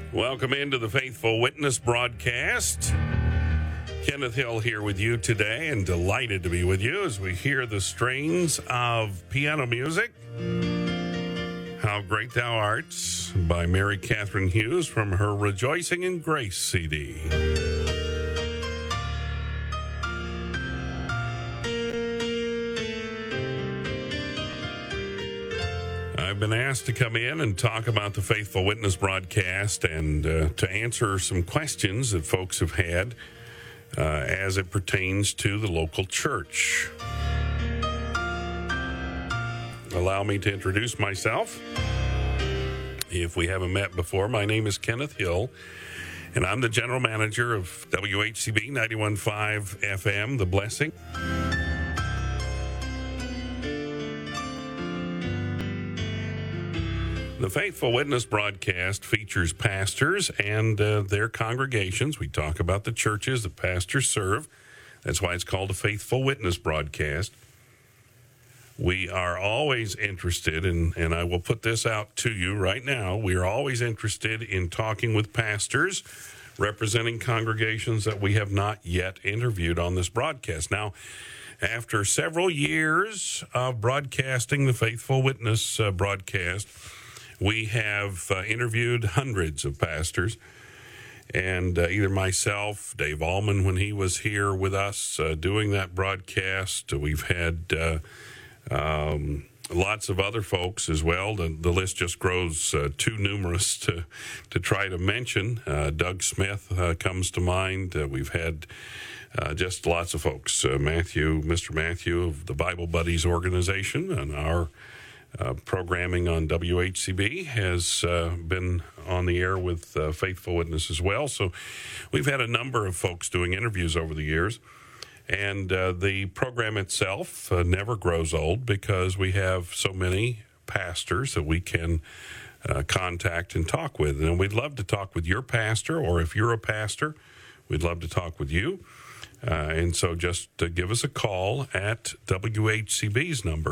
Welcome into the Faithful Witness broadcast. Kenneth Hill here with you today, and delighted to be with you as we hear the strains of piano music. How Great Thou Art by Mary Catherine Hughes from her Rejoicing in Grace CD. I've been asked to come in and talk about the Faithful Witness broadcast and to answer some questions that folks have had as it pertains to the local church. Allow me to introduce myself. If we haven't met before, my name is Kenneth Hill, and I'm the general manager of WHCB 91.5 FM, The Blessing. The Faithful Witness broadcast features pastors and their congregations. We talk about the churches that pastors serve. That's why it's called a Faithful Witness broadcast. We are always interested, and I will put this out to you right now, we are always interested in talking with pastors representing congregations that we have not yet interviewed on this broadcast. Now, after several years of broadcasting the Faithful Witness broadcast, we have interviewed hundreds of pastors, and either myself, Dave Allman, when he was here with us doing that broadcast, we've had lots of other folks as well. The list just grows too numerous to try to mention. Doug Smith comes to mind. We've had just lots of folks. Mr. Matthew of the Bible Buddies organization, and our programming on WHCB has been on the air with Faithful Witness as well. So we've had a number of folks doing interviews over the years. And the program itself never grows old because we have so many pastors that we can contact and talk with. And we'd love to talk with your pastor, or if you're a pastor, we'd love to talk with you. And so just give us a call at WHCB's number,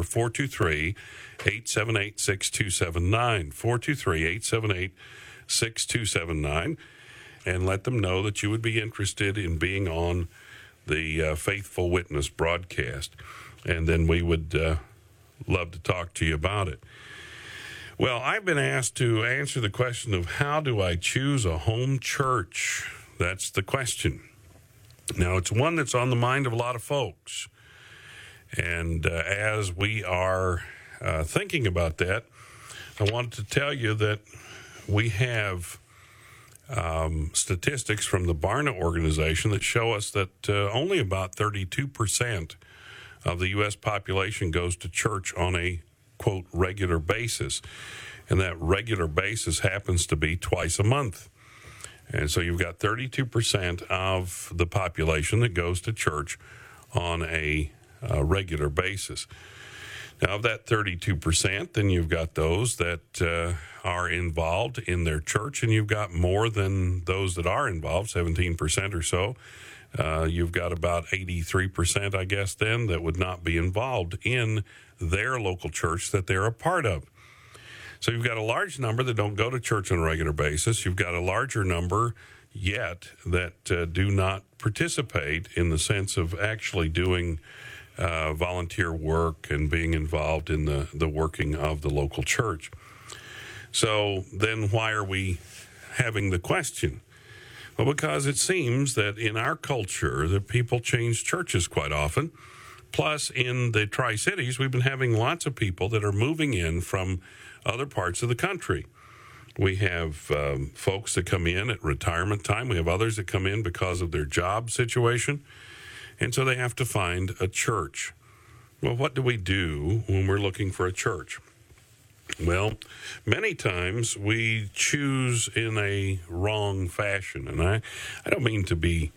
423-878-6279, 423-878-6279, and let them know that you would be interested in being on the Faithful Witness broadcast. And then we would love to talk to you about it. Well, I've been asked to answer the question of how do I choose a home church? That's the question. Now, it's one that's on the mind of a lot of folks. And as we are thinking about that, I wanted to tell you that we have statistics from the Barna organization that show us that only about 32% of the U.S. population goes to church on a, quote, regular basis. And that regular basis happens to be twice a month. And so you've got 32% of the population that goes to church on a regular basis. Now, of that 32%, then you've got those that are involved in their church, and you've got more than those that are involved, 17% or so. You've got about 83%, I guess, then, that would not be involved in their local church that they're a part of. So you've got a large number that don't go to church on a regular basis. You've got a larger number yet that do not participate in the sense of actually doing volunteer work and being involved in the working of the local church. So then why are we having the question? Well, because it seems that in our culture that people change churches quite often. Plus, in the Tri-Cities, we've been having lots of people that are moving in from other parts of the country. We have folks that come in at retirement time. We have others that come in because of their job situation. And so they have to find a church. Well, what do we do when we're looking for a church? Well, many times we choose in a wrong fashion. And I don't mean to be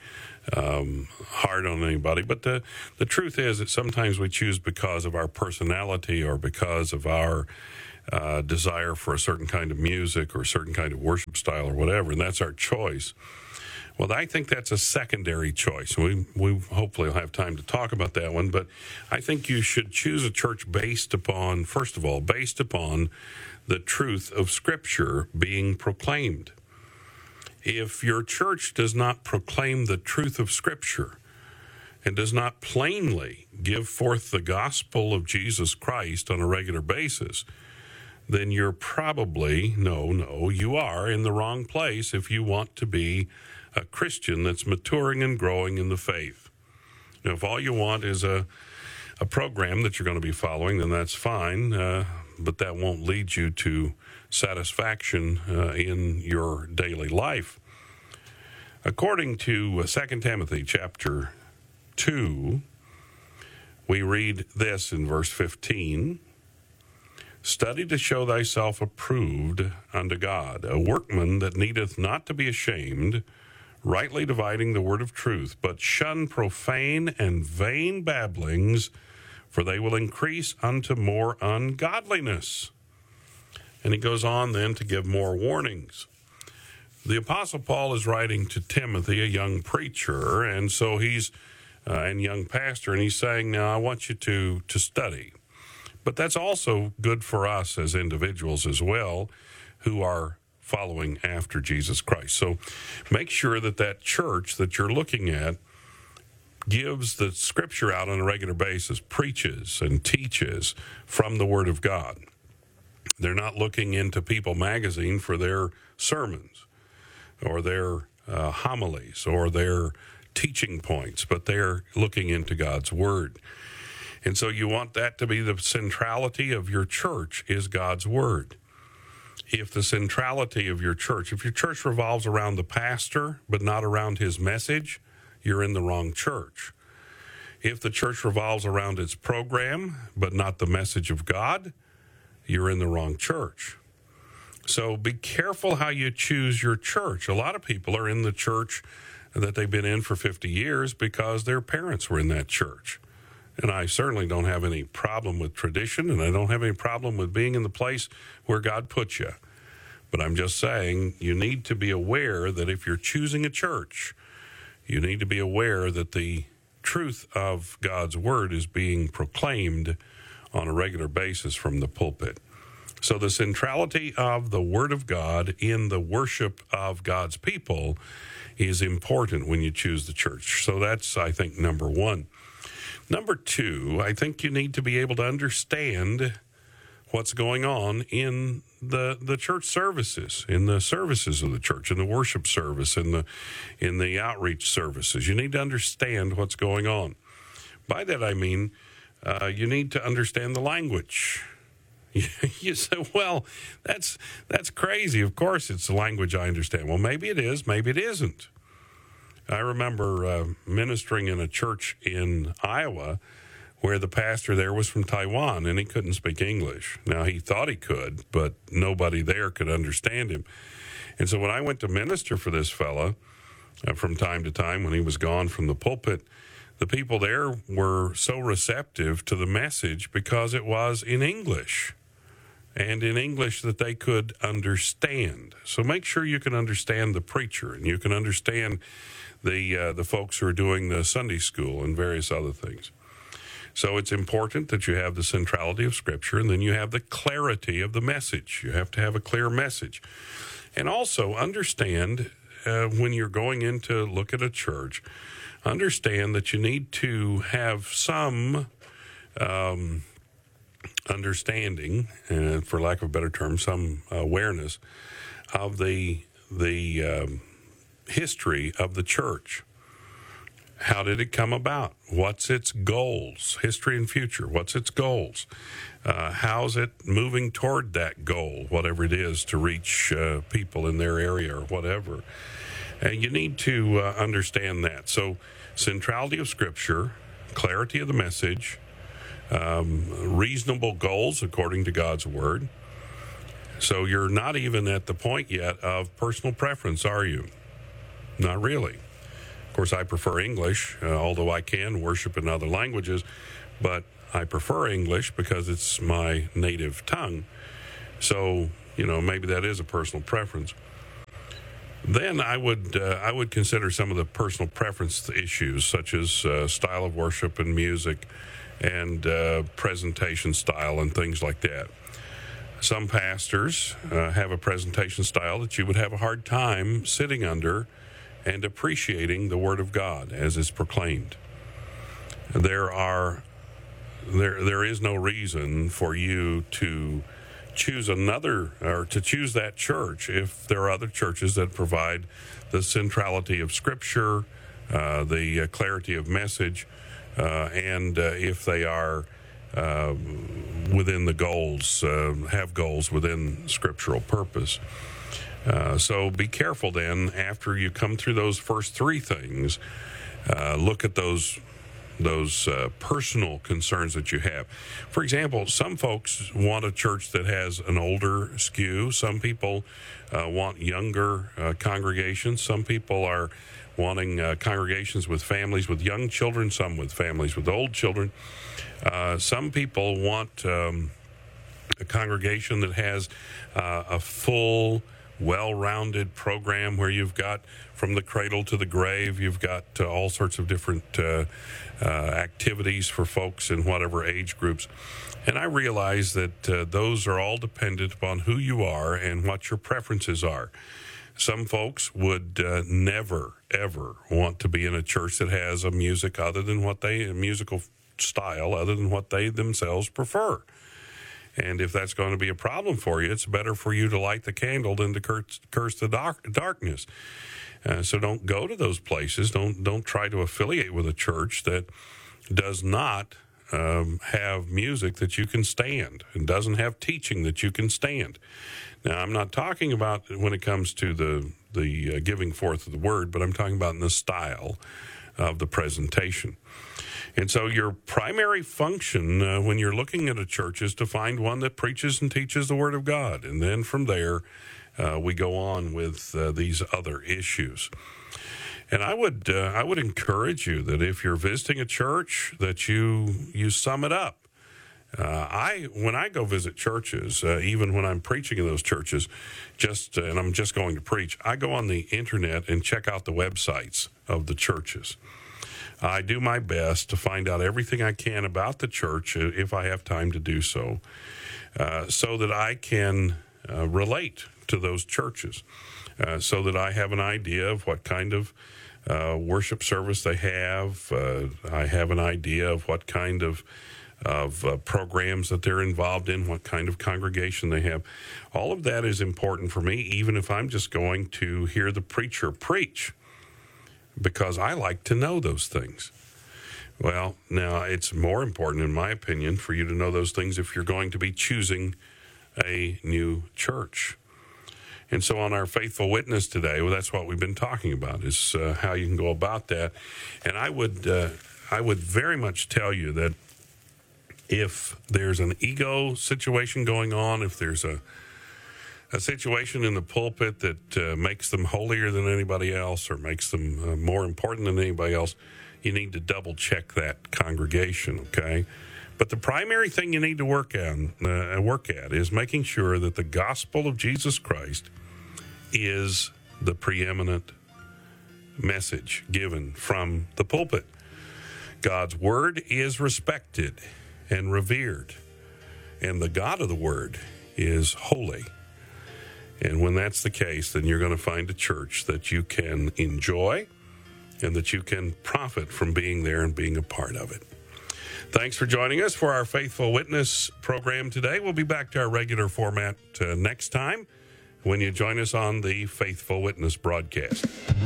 hard on anybody, but the truth is that sometimes we choose because of our personality or because of our desire for a certain kind of music or a certain kind of worship style or whatever, and that's our choice. Well, I think that's a secondary choice. We hopefully will have time to talk about that one, but I think you should choose a church based upon, first of all, based upon the truth of Scripture being proclaimed. If your church does not proclaim the truth of Scripture and does not plainly give forth the gospel of Jesus Christ on a regular basis, then you're probably, you are in the wrong place if you want to be a Christian that's maturing and growing in the faith. Now, if all you want is a program that you're going to be following, then that's fine, but that won't lead you to satisfaction in your daily life. According to 2 Timothy chapter 2, we read this in verse 15, "Study to show thyself approved unto God, a workman that needeth not to be ashamed, rightly dividing the word of truth, but shun profane and vain babblings, for they will increase unto more ungodliness." And he goes on then to give more warnings. The Apostle Paul is writing to Timothy, a young preacher, and so he's and young pastor, and he's saying, now I want you to study. But that's also good for us as individuals as well, who are following after Jesus Christ. So make sure that church that you're looking at gives the Scripture out on a regular basis, preaches and teaches from the Word of God. They're not looking into People magazine for their sermons or their homilies or their teaching points, but they're looking into God's Word. And so you want that to be the centrality of your church, is God's Word. If the centrality of your church, if your church revolves around the pastor but not around his message, you're in the wrong church. If the church revolves around its program but not the message of God, you're in the wrong church. So be careful how you choose your church. A lot of people are in the church that they've been in for 50 years because their parents were in that church. And I certainly don't have any problem with tradition, and I don't have any problem with being in the place where God put you. But I'm just saying you need to be aware that if you're choosing a church, you need to be aware that the truth of God's Word is being proclaimed on a regular basis from the pulpit. So the centrality of the Word of God in the worship of God's people is important when you choose the church. So that's, I think, number one. Number two, I think you need to be able to understand what's going on in the church services, in the services of the church, in the worship service, in the outreach services. You need to understand what's going on. By that I mean you need to understand the language. You say, well, that's crazy. Of course it's the language I understand. Well, maybe it is, maybe it isn't. I remember ministering in a church in Iowa where the pastor there was from Taiwan, and he couldn't speak English. Now, he thought he could, but nobody there could understand him. And so when I went to minister for this fella, from time to time when he was gone from the pulpit, the people there were so receptive to the message because it was in English, and in English that they could understand. So make sure you can understand the preacher, and you can understand the folks who are doing the Sunday school and various other things. So it's important that you have the centrality of Scripture, and then you have the clarity of the message. You have to have a clear message. And also understand when you're going in to look at a church, understand that you need to have some understanding, for lack of a better term, some awareness of the history of the church. How did it come about? What's its goals? History and future. What's its goals? How's it moving toward that goal, whatever it is, to reach people in their area or whatever? And you need to understand that. So centrality of Scripture, clarity of the message, reasonable goals according to God's Word. So you're not even at the point yet of personal preference, are you? Not really. Of course, I prefer English, although I can worship in other languages, but I prefer English because it's my native tongue. So, maybe that is a personal preference. Then I would consider some of the personal preference issues, such as style of worship and music and presentation style and things like that. Some pastors have a presentation style that you would have a hard time sitting under and appreciating the Word of God as it's proclaimed. There is no reason for you to choose that church if there are other churches that provide the centrality of Scripture, the clarity of message, and if they are within the goals, have goals within scriptural purpose. So be careful then, after you come through those first three things, look at those personal concerns that you have. For example, some folks want a church that has an older skew. Some people want younger congregations. Some people are wanting congregations with families with young children, some with families with old children. Some people want a congregation that has a full, well-rounded program where you've got from the cradle to the grave, you've got all sorts of different activities for folks in whatever age groups. And I realize that those are all dependent upon who you are and what your preferences are. Some folks would never, ever want to be in a church that has a musical style other than what they themselves prefer. And if that's going to be a problem for you, it's better for you to light the candle than to curse the darkness. So don't go to those places. Don't try to affiliate with a church that does not have music that you can stand and doesn't have teaching that you can stand. Now, I'm not talking about when it comes to the giving forth of the word, but I'm talking about in the style of the presentation. And so your primary function when you're looking at a church is to find one that preaches and teaches the Word of God. And then from there, we go on with these other issues. And I would encourage you that if you're visiting a church, that you sum it up. When I go visit churches, even when I'm preaching in those churches, and I'm just going to preach, I go on the internet and check out the websites of the churches. I do my best to find out everything I can about the church, if I have time to do so, so that I can relate to those churches, so that I have an idea of what kind of worship service they have. I have an idea of what kind of programs that they're involved in, what kind of congregation they have. All of that is important for me, even if I'm just going to hear the preacher preach, because I like to know those things. Well, now it's more important, in my opinion, for you to know those things if you're going to be choosing a new church. And so on our Faithful Witness today, well, that's what we've been talking about, is how you can go about that. And I would very much tell you that if there's an ego situation going on, if there's a situation in the pulpit that makes them holier than anybody else or makes them more important than anybody else, you need to double check that congregation, okay? But the primary thing you need to work at is making sure that the gospel of Jesus Christ is the preeminent message given from the pulpit. God's word is respected and revered, and the God of the word is holy. And when that's the case, then you're going to find a church that you can enjoy and that you can profit from being there and being a part of it. Thanks for joining us for our Faithful Witness program today. We'll be back to our regular format next time when you join us on the Faithful Witness broadcast.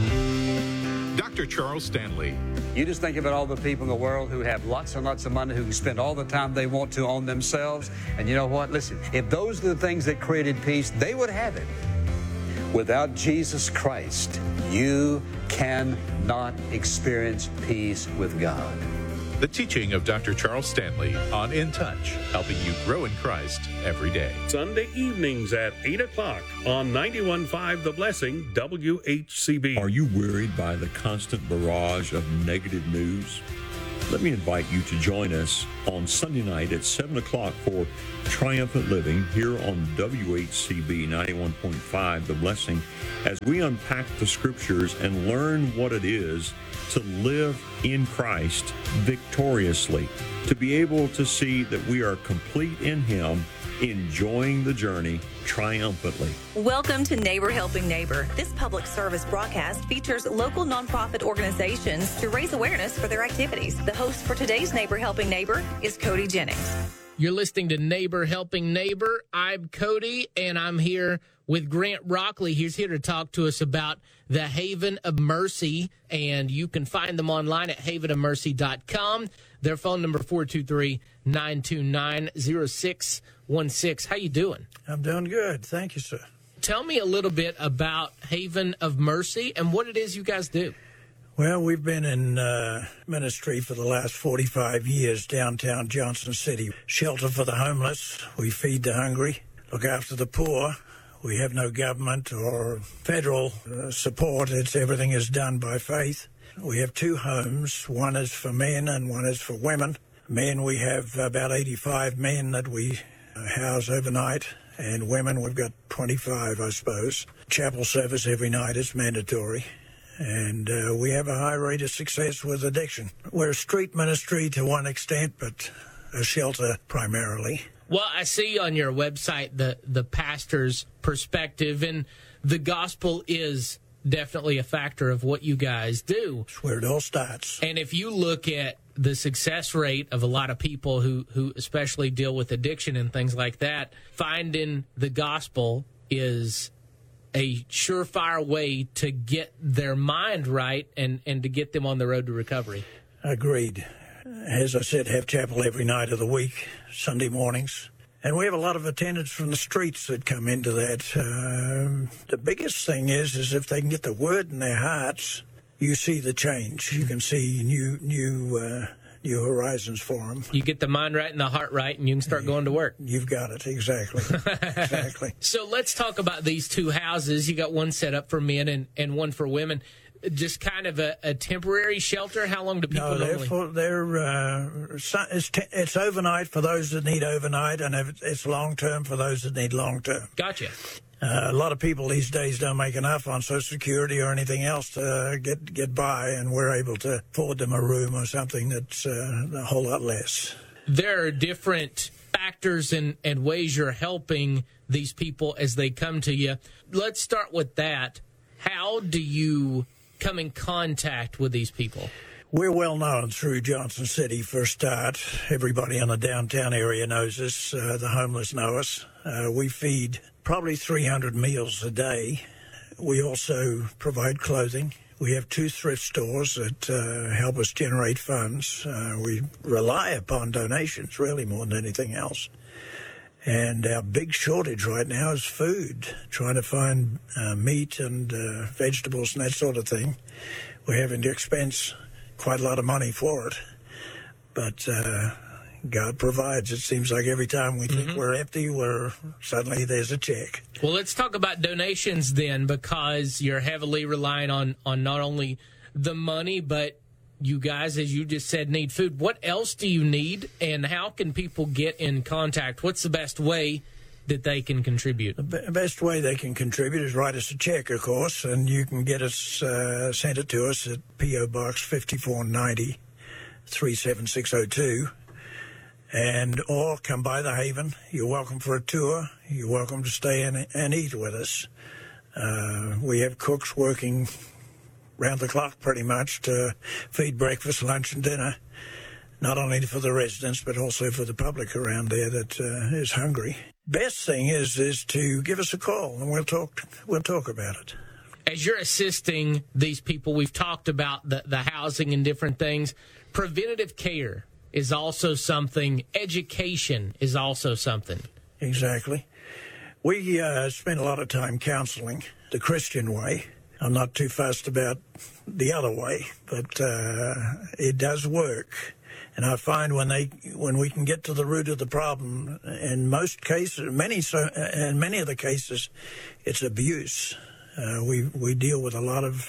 Dr. Charles Stanley. You just think about all the people in the world who have lots and lots of money, who can spend all the time they want to on themselves. And you know what? Listen, if those are the things that created peace, they would have it. Without Jesus Christ, you cannot experience peace with God. The teaching of Dr. Charles Stanley on In Touch, helping you grow in Christ every day. Sunday evenings at 8 o'clock on 91.5 The Blessing, WHCB. Are you worried by the constant barrage of negative news? Let me invite you to join us on Sunday night at 7 o'clock for Triumphant Living here on WHCB 91.5 The Blessing, as we unpack the scriptures and learn what it is to live in Christ victoriously, to be able to see that we are complete in Him enjoying the journey triumphantly. Welcome to Neighbor Helping Neighbor. This public service broadcast features local nonprofit organizations to raise awareness for their activities. The host for today's Neighbor Helping Neighbor is Cody Jennings. You're listening to Neighbor Helping Neighbor. I'm Cody, and I'm here with Grant Rockley. He's here to talk to us about the Haven of Mercy, and you can find them online at havenofmercy.com. Their phone number, 423-929-0616. How you doing? I'm doing good. Thank you, sir. Tell me a little bit about Haven of Mercy and what it is you guys do. Well, we've been in ministry for the last 45 years downtown Johnson City. Shelter for the homeless. We feed the hungry, look after the poor. We have no government or federal support. Everything is done by faith. We have two homes. One is for men and one is for women. Men, we have about 85 men that we house overnight. And women, we've got 25, I suppose. Chapel service every night is mandatory. And we have a high rate of success with addiction. We're a street ministry to one extent, but a shelter primarily. Well, I see on your website the pastor's perspective, and the gospel is definitely a factor of what you guys do. That's where it all starts. And if you look at the success rate of a lot of people who especially deal with addiction and things like that, finding the gospel is a surefire way to get their mind right and to get them on the road to recovery. Agreed. As I said, have chapel every night of the week, Sunday mornings. And we have a lot of attendants from the streets that come into that. The biggest thing is if they can get the word in their hearts, you see the change. You can see new horizons for them. You get the mind right and the heart right, and you can start going to work. You've got it, exactly. Exactly. So let's talk about these two houses. You got one set up for men and one for women. Just kind of a temporary shelter? How long do people normally? It's overnight for those that need overnight, and it's long-term for those that need long-term. Gotcha. A lot of people these days don't make enough on Social Security or anything else to get by, and we're able to afford them a room or something that's a whole lot less. There are different factors and ways you're helping these people as they come to you. Let's start with that. How do you come in contact with these people? We're well known through Johnson City for a start. Everybody in the downtown area knows us. The homeless know us. We feed probably 300 meals a day. We also provide clothing. We have 2 thrift stores that help us generate funds. We rely upon donations really more than anything else. And our big shortage right now is food, trying to find meat and vegetables and that sort of thing. We're having to expense quite a lot of money for it. But God provides. It seems like every time we think we're empty, suddenly there's a check. Well, let's talk about donations then, because you're heavily relying on not only the money, but you guys, as you just said, need food. What else do you need, and how can people get in contact? What's the best way that they can contribute? The best way they can contribute is write us a check, of course, and you can get us, send it to us at P.O. Box 5490, 37602, or come by the Haven. You're welcome for a tour. You're welcome to stay and eat with us. We have cooks working round the clock pretty much to feed breakfast, lunch, and dinner, not only for the residents but also for the public around there that is hungry. Best thing is to give us a call, and we'll talk about it. As you're assisting these people, we've talked about the housing and different things. Preventative care is also something. Education is also something. Exactly. We spend a lot of time counseling the Christian way. I'm not too fussed about the other way, but it does work. And I find when we can get to the root of the problem, in most cases, in many of the cases, it's abuse. We deal with a lot of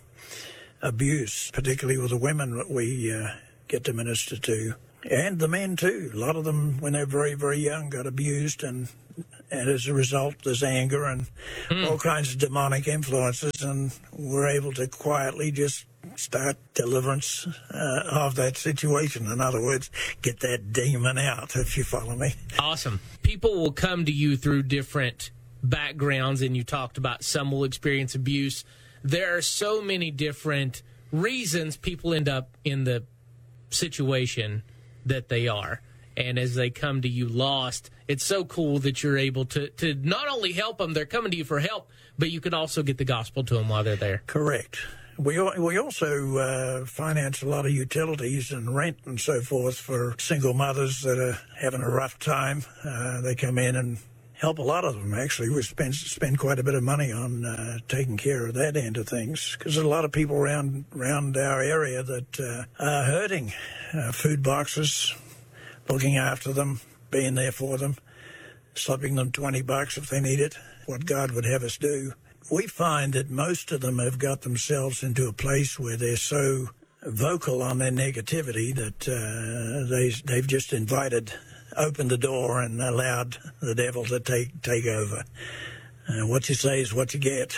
abuse, particularly with the women that we get to minister to, and the men too. A lot of them, when they're very, very young, got abused, and as a result, there's anger and all kinds of demonic influences, and we're able to quietly just start deliverance of that situation. In other words, get that demon out, if you follow me. Awesome. People will come to you through different backgrounds, and you talked about some will experience abuse. There are so many different reasons people end up in the situation that they are. And as they come to you lost, it's so cool that you're able to not only help them, they're coming to you for help, but you can also get the gospel to them while they're there. Correct. We also finance a lot of utilities and rent and so forth for single mothers that are having a rough time. They come in and help a lot of them, actually. We spend quite a bit of money on taking care of that end of things, because there's a lot of people around our area that are hurting. Food boxes, looking after them, being there for them, slipping them $20 if they need it, what God would have us do. We find that most of them have got themselves into a place where they're so vocal on their negativity that they've just opened the door and allowed the devil to take over. What you say is what you get.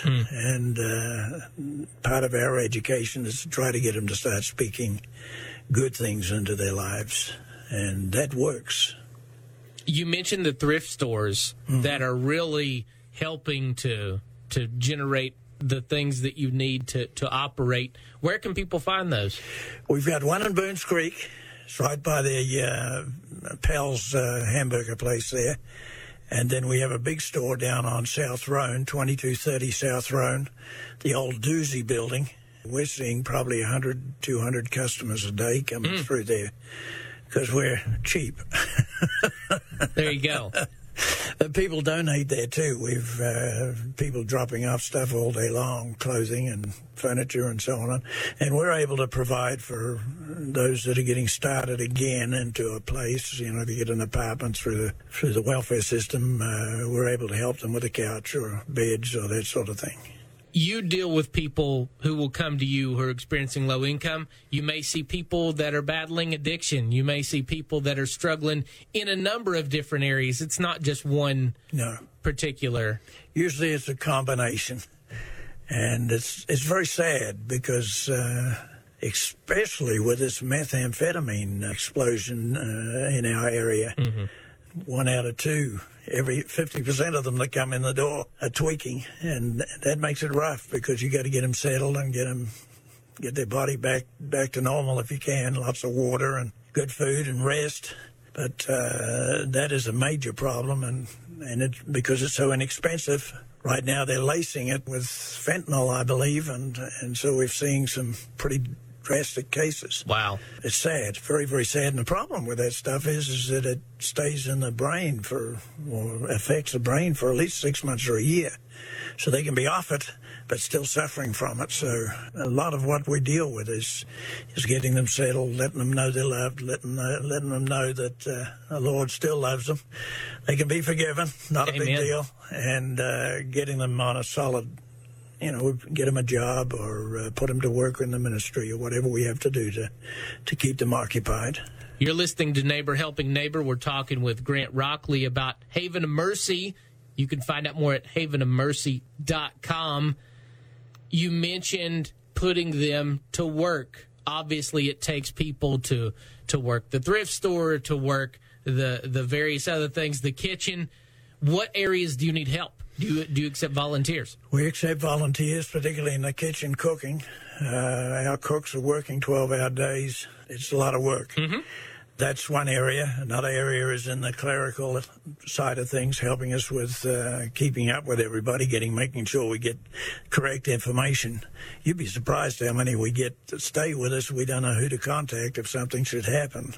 And part of our education is to try to get them to start speaking good things into their lives. And that works. You mentioned the thrift stores that are really helping to generate the things that you need to operate. Where can people find those? We've got one in Boones Creek. It's right by the Pell's hamburger place there. And then we have a big store down on South Roan, 2230 South Roan, the old Doozy building. We're seeing probably 100, 200 customers a day coming through there because we're cheap. There you go. People donate there too. We've people dropping off stuff all day long, clothing and furniture and so on. And we're able to provide for those that are getting started again into a place. You know, to get an apartment through the welfare system, we're able to help them with a couch or beds or that sort of thing. You deal with people who will come to you who are experiencing low income. You may see people that are battling addiction. You may see people that are struggling in a number of different areas. It's not just one particular. Usually it's a combination. And it's very sad because especially with this methamphetamine explosion in our area, 1 out of 2. Every 50% of them that come in the door are tweaking, and that makes it rough because you got to get them settled and get their body back to normal if you can. Lots of water and good food and rest. But that is a major problem, and because it's so inexpensive. Right now they're lacing it with fentanyl, I believe, and so we're seeing some pretty drastic cases. Wow. It's sad, very, very sad. And the problem with that stuff is that it stays in the brain or affects the brain for at least 6 months or a year. So they can be off it, but still suffering from it. So a lot of what we deal with is getting them settled, letting them know they're loved, letting them know that the Lord still loves them. They can be forgiven, not a big deal, and getting them on a solid, get them a job or put them to work in the ministry or whatever we have to do to keep them occupied. You're listening to Neighbor Helping Neighbor. We're talking with Grant Rockley about Haven of Mercy. You can find out more at havenofmercy.com. You mentioned putting them to work. Obviously, it takes people to work the thrift store, to work the various other things, the kitchen. What areas do you need help? Do you accept volunteers? We accept volunteers, particularly in the kitchen cooking. Our cooks are working 12-hour days. It's a lot of work. That's one area. Another area is in the clerical side of things, helping us with keeping up with everybody, making sure we get correct information. You'd be surprised how many we get that stay with us. We don't know who to contact if something should happen.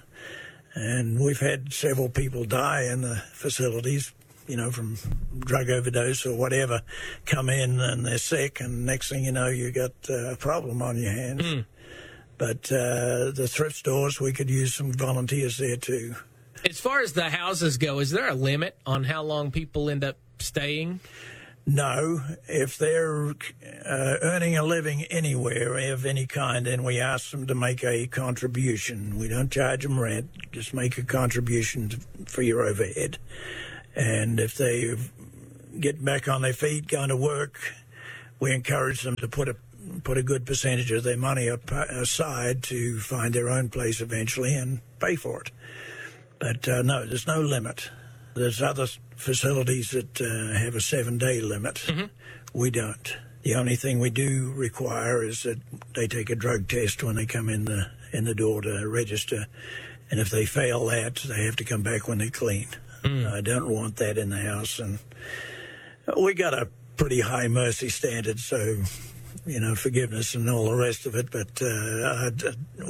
And we've had several people die in the facilities, from drug overdose or whatever, come in and they're sick, and next thing you know, you got a problem on your hands. But the thrift stores, we could use some volunteers there too. As far as the houses go, is there a limit on how long people end up staying? No. If they're earning a living anywhere of any kind, then we ask them to make a contribution. We don't charge them rent, just make a contribution for your overhead. And if they get back on their feet, going to work, we encourage them to put put a good percentage of their money aside to find their own place eventually and pay for it. But no, there's no limit. There's other facilities that have a 7-day limit. Mm-hmm. We don't. The only thing we do require is that they take a drug test when they come in the door to register. And if they fail that, they have to come back when they're clean. I don't want that in the house. And we got a pretty high mercy standard, so, forgiveness and all the rest of it. But